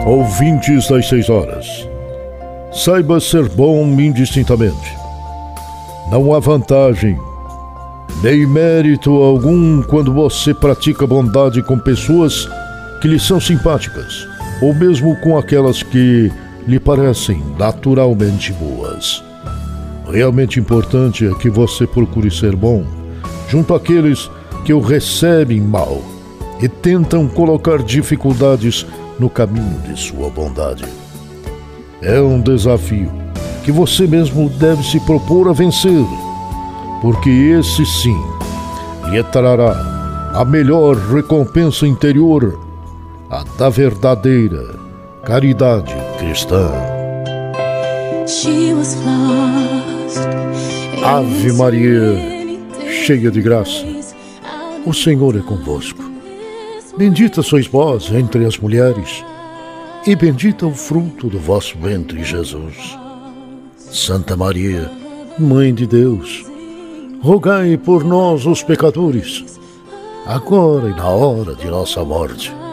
Ouvintes das 6 horas, saiba ser bom indistintamente. Não há vantagem, nem mérito algum quando você pratica bondade com pessoas que lhe são simpáticas, ou mesmo com aquelas que lhe parecem naturalmente boas. Realmente importante é que você procure ser bom junto àqueles que o recebem mal e tentam colocar dificuldades no caminho de sua bondade. É um desafio que você mesmo deve se propor a vencer, porque esse sim lhe trará a melhor recompensa interior, a da verdadeira caridade cristã. Ave Maria, cheia de graça, o Senhor é convosco. Bendita sois vós entre as mulheres, e bendito é o fruto do vosso ventre, Jesus. Santa Maria, Mãe de Deus, rogai por nós, os pecadores, agora e na hora de nossa morte.